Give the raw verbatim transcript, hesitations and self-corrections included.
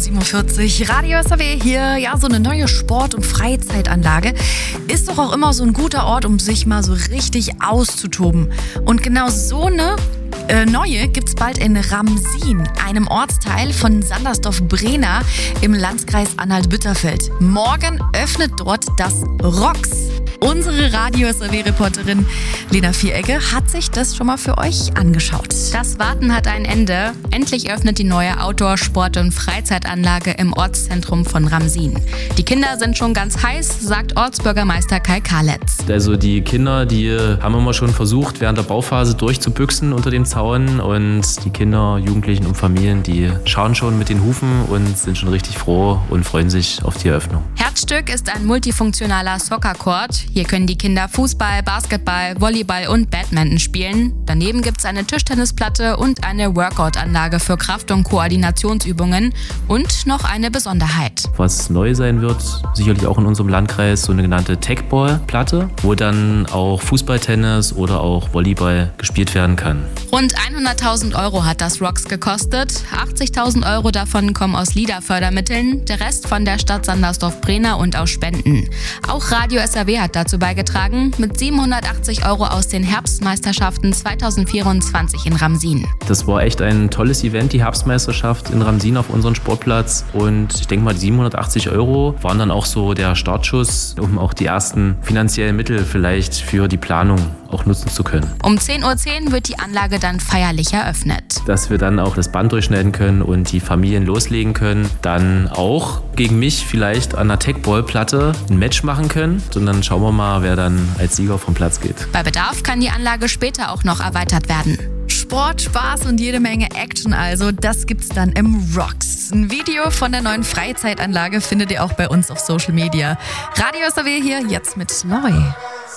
siebenundvierzig, Radio S R W hier. Ja, so eine neue Sport- und Freizeitanlage ist doch auch immer so ein guter Ort, um sich mal so richtig auszutoben. Und genau so eine äh, neue gibt's bald in Ramsin, einem Ortsteil von Sandersdorf-Brena im Landkreis Anhalt-Bitterfeld. Morgen öffnet dort das Rox. Unsere Radio S R W-Reporterin Lena Vierecke hat sich das schon mal für euch angeschaut. Das Warten hat ein Ende. Endlich öffnet die neue Outdoor-, Sport- und Freizeitanlage im Ortszentrum von Ramsin. Die Kinder sind schon ganz heiß, sagt Ortsbürgermeister Kai Karletz. Also die Kinder, die haben immer schon versucht, während der Bauphase durchzubüchsen unter dem Zaun. Und die Kinder, Jugendlichen und Familien, die schauen schon mit den Hufen und sind schon richtig froh und freuen sich auf die Eröffnung. Herzstück ist ein multifunktionaler Soccer-Court. Hier können die Kinder Fußball, Basketball, Volleyball und Badminton spielen. Daneben gibt es eine Tischtennisplatte und eine Workout-Anlage für Kraft- und Koordinationsübungen und noch eine Besonderheit. Was neu sein wird, sicherlich auch in unserem Landkreis, so eine genannte Tech-Ball-Platte, wo dann auch Fußball, Tennis oder auch Volleyball gespielt werden kann. Rund hunderttausend Euro hat das Rox gekostet. achtzigtausend Euro davon kommen aus LIDA-Fördermitteln, der Rest von der Stadt Sandersdorf-Brena und aus Spenden. Auch Radio S R W hat dazu beigetragen, mit siebenhundertachtzig Euro aus den Herbstmeisterschaften zweitausendvierundzwanzig in Ramsin. Das war echt ein tolles Event, die Herbstmeisterschaft in Ramsin auf unserem Sportplatz. Und ich denke mal, die siebenhundertachtzig Euro waren dann auch so der Startschuss, um auch die ersten finanziellen Mittel vielleicht für die Planung auch nutzen zu können. Um zehn Uhr zehn wird die Anlage dann feierlich eröffnet. Dass wir dann auch das Band durchschneiden können und die Familien loslegen können, dann auch gegen mich vielleicht an der Tech-Ball-Platte ein Match machen können. Und dann schauen wir mal, wer dann als Sieger vom Platz geht. Bei Bedarf kann die Anlage später auch noch erweitert werden. Sport, Spaß und jede Menge Action also, das gibt's dann im Rox. Ein Video von der neuen Freizeitanlage findet ihr auch bei uns auf Social Media. Radio S R W hier, jetzt mit neu.